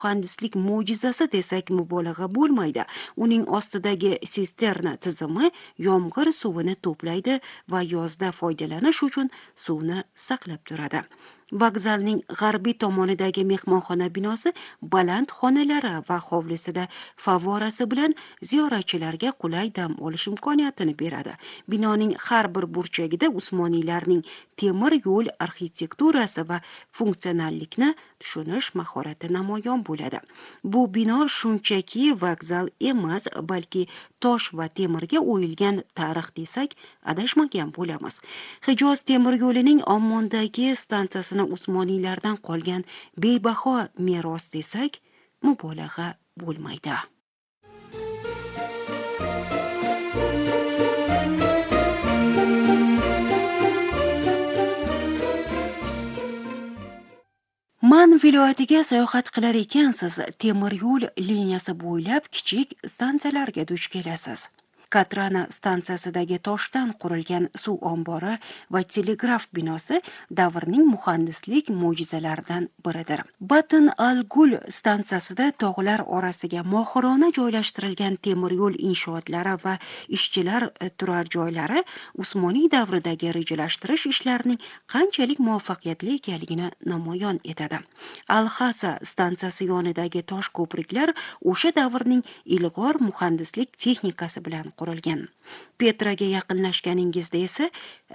muhandislik mo'jizasi desak mubolag'a bo'lmaydi. Uning ostidagi sisterna tizimi yomg'ir suvini to'playdi va yozda foydalanish uchun suvni saqlab turadi. Vokzalning g'arbiy tomonidagi mehmonxona binosi baland xonalari va hovlisida favorasi bilan ziyoratchilarga qulay dam olish imkoniyatini beradi. Binoning har bir burchagida Usmoniylarning temir yo'l arxitekturasi va funksionallikni tushunish mahorati namoyon bo'ladi. Bu bino shunchaki vokzal emas, balki tosh va temirga o'yilgan tarix desak adashmagan bo'lamiz. Hijoz temir yo'lining Ommondagi stansiyasini Usmoniylardan qolgan bebaho meros desak mubolag'a bo'lmaydi. Man viloyatiga sayohat qilar ekansiz, temir yo'l liniyasi bo'ylab kichik stansiyalarga duch kelasiz. Katrana stansiyasidagi toshdan qurilgan suv ombori va telegraf binosi davrning muhandislik mo'jizalaridan biridir. Batn al-Gul stansiyasida tog'lar orasiga mohirona joylashtirilgan temir yo'l inshootlari va ishchilar turar joylari Usmoniy davridagi rejalashtirish ishlarining qanchalik muvaffaqiyatli ekanligini namoyon etadi. Al-Hasa stansiyasi yonidagi tosh ko'priklar o'sha davrning ilg'or muhandislik texnikasi bilan qurilgan. Petraga yaqinlashganingizda esa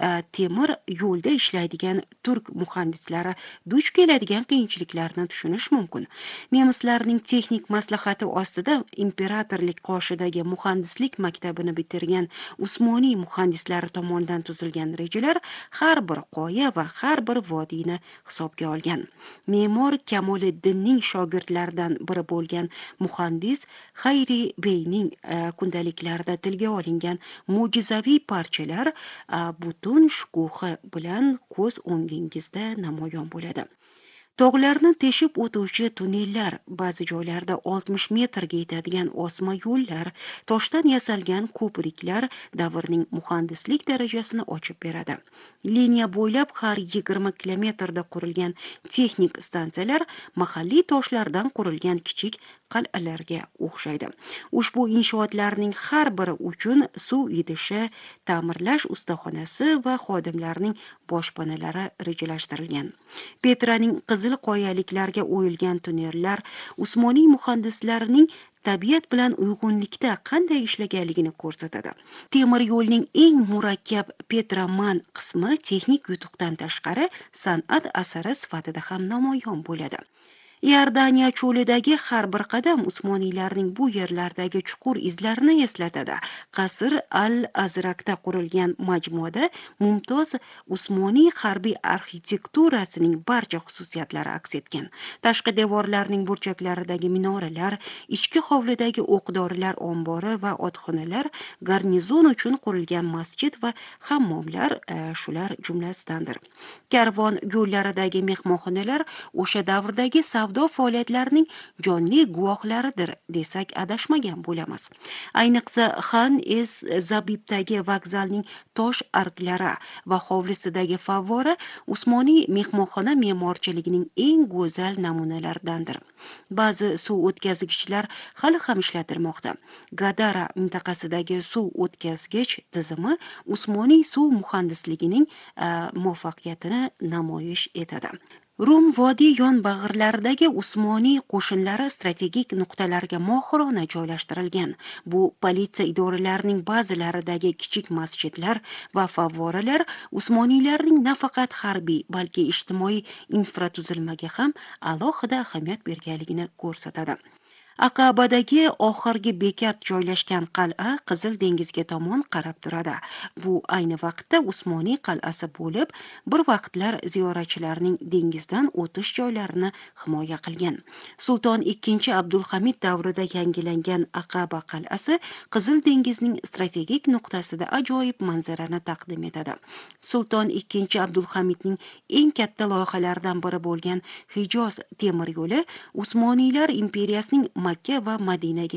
temir yo'lda ishlaydigan turk muhandislari duch keladigan qiyinchiliklarni tushunish mumkin. Nemislarning texnik maslahati ostida imperatorlik qoshidagi muhandislik maktabini bitirgan Usmoniy muhandislari tomonidan tuzilgan rejalar har bir qoya va har bir vodiyni hisobga olgan. Me'mor Kamoliddinning shogirdlaridan biri bo'lgan muhandis Xayri Beyning kundaliklarida tilga olingan mo'jizaviy parchalar butun shukuhi bilan ko'z o'ngingizda namoyon bo'ladi. Tog'larni teshib o'tuvchi tunnellar, ba'zi joylarda 60 metrga yetadigan osma yo'llar, toshdan yasalgan ko'priklar davrning muhandislik darajasini ochib beradi. Liniya bo'ylab har 20 kilometrda qurilgan texnik stansiyalar mahalliy toshlardan qurilgan kichik qal'alarga o'xshaydi. Ushbu inshootlarning har biri uchun suv idishi, ta'mirlash ustaxonasi va xodimlarning boshpanalari rejalashtirilgan. Petraning qizil qoyaliklarga o'yilgan tunnellar Usmoniy muhandislarining tabiat bilan uyg'unlikda qanday ishlaganligini ko'rsatadi. Temir yo'lning eng murakkab Petraman qismi texnik yutuqdan tashqari san'at asari sifatida ham namoyon bo'ladi. Iordaniya cho'lidagi har bir qadam Usmoniylarning bu yerlardagi chuqur izlarini eslatadi. Qasr al-Azraqda qurilgan majmuada mumtoz Usmoniy harbiy arxitekturasining barcha xususiyatlari aks etgan. Tashqi devorlarning burchaklaridagi minoralar, ichki hovlidagi o'q-dorilar ombori va otxonalar, garnizon uchun qurilgan masjid va hammomlar shular jumlasidandir. Karvon yo'llaridagi mehmonxonalar o'sha davrdagi savdo faoliyatlarining jonli guvohlaridir desak adashmagan bo'lamiz. Ayniqsa Xan es Zabibdagi vokzalning tosh arklari va hovlisidagi favvora Usmoniy mehmonxona me'morchiligining eng go'zal namunalaridandir. Ba'zi suv o'tkazgichlar hali ham ishlatilmoqda. Gadara mintaqasidagi suv o'tkazgich tizimi Usmoniy suv muhandisligining muvaffaqiyatini namoyish etadi. Rum vodiy yonbag'irlaridagi Usmoniy qo'shinlari strategik nuqtalarga mohirona joylashtirilgan. Bu politsiya idoralarining ba'zilaridagi kichik masjidlar va favvoralar Usmoniylarning nafaqat harbiy, balki ijtimoiy infratuzilmaga ham alohida ahamiyat berganligini ko'rsatadi. Aqabadagi oxirgi bekat joylashgan qal'a Qizil dengizga tomon qarab turadi. Bu ayni vaqtda Usmoniy qal'asi bo'lib, bir vaqtlar ziyoratchilarning dengizdan o'tish joylarini himoya qilgan. Sulton II Abdulhamid davrida yangilangan Aqaba qal'asi Qizil dengizning strategik nuqtasida ajoyib manzarani taqdim etadi. Sulton II Abdulhamidning eng katta loyihalaridan biri bo'lgan Hijoz temir yo'li Usmoniylar imperiyasining Makka va Madinaga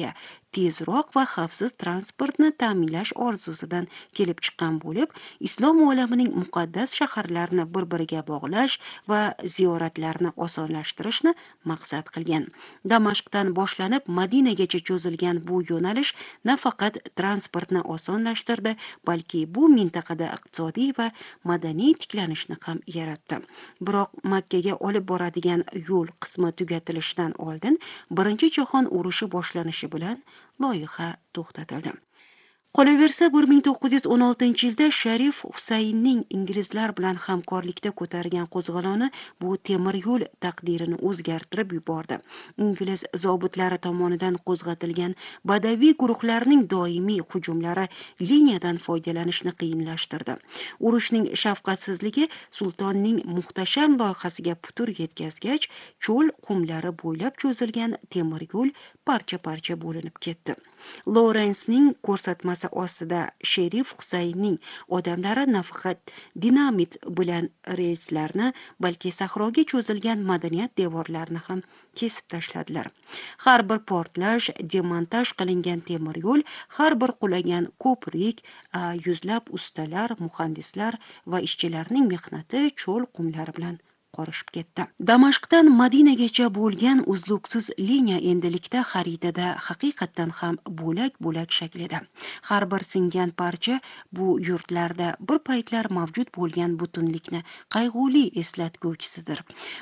tezroq va xavfsiz transportni ta'minlash orzusidan kelib chiqqan bo'lib, islom olamining muqaddas shaharlarini bir-biriga bog'lash va ziyoratlarni osonlashtirishni maqsad qilgan. Damashqdan boshlanib Madinagacha cho'zilgan bu yo'nalish nafaqat transportni osonlashtirdi, balki bu mintaqada iqtisodiy va madaniy tiklanishni ham yaratdi. Biroq Makkaga olib boradigan yo'l qismi tugatilishidan oldin Birinchi jahon urushi boshlanishi bilan loyiha to'xtatildi. Qolaversa, 1916-yilda Sharif Husaynning inglizlar bilan hamkorlikda ko'targan qo'zg'oloni bu temir yo'l taqdirini o'zgartirib yubordi. Ingliz zobitlari tomonidan qo'zg'atilgan badaviy guruhlarning doimiy hujumlari liniyadan foydalanishni qiyinlashtirdi. Urushning shafqatsizligi sultonning muhtasham loyihasiga putur yetkazgach, cho'l qumlari bo'ylab cho'zilgan temir yo'l parcha-parcha bo'linib ketdi. Lorensning ko'rsatmasi ostida Sherif Husaynning odamlari nafaqat dinamit bilan relslarni, balki sahroga cho'zilgan madaniyat devorlarini ham kesib tashladilar. Har bir portlash, demontaj qilingan temir yo'l, har bir qulagan ko'prik, yuzlab ustalar, muhandislar va ishchilarning mehnati cho'l qumlari bilan qorishib ketdi. Damashqdan Madinagacha bo'lgan uzluksiz liniya endilikda xaritada haqiqatdan ham bo'lak-bo'lak shaklida. Har bir singan parcha bu yurtlarda bir paytlar mavjud bo'lgan butunlikni qayg'uli eslatguvchisidir.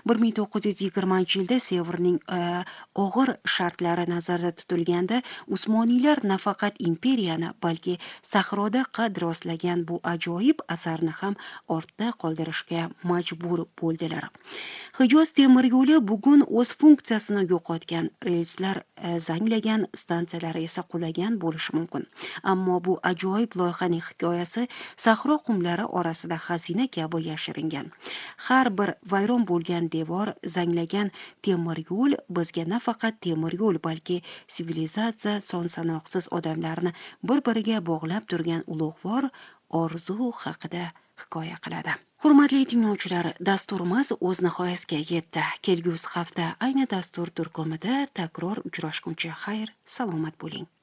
1920-yilda Severning og'ir shartlari nazarda tutilganda Usmoniylar nafaqat imperiyani, balki sahroda qad rostlagan bu ajoyib asarni ham ortda qoldirishga majbur bo'ldilar. Hijoz temir yo'li bugun o'z funksiyasini yo'qotgan, relslar zanglagan, stansiyalari esa qulagan bo'lishi mumkin. Ammo bu ajoyib loyihaning hikoyasi sahro qumlari orasida xazina kabi yashiringan. Har bir vayron bo'lgan devor, zanglagan temir yo'l bizga nafaqat temir yo'l, balki sivilizatsiya son-sanoqsiz odamlarni bir-biriga bog'lab turgan ulug'vor orzu haqida hikoya qiladi. Hurmatli tinglovchilar, dasturimiz o'z nihoyasiga yetdi. Kelgusi hafta ayni dastur turkumida takror uchrashguncha xayr, salomat bo'ling.